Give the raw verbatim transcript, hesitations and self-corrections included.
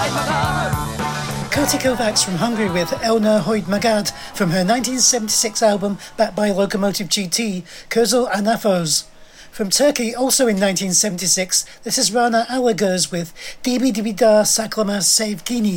Koti Kovacs from Hungary with Elna Hoid Magad from her nineteen seventy-six album Backed by Locomotive G T, Közel Anafos. From Turkey, also in nineteen seventy-six, this is Rana Alagöz with Dibi Dibi Da Saklamas Sevgini.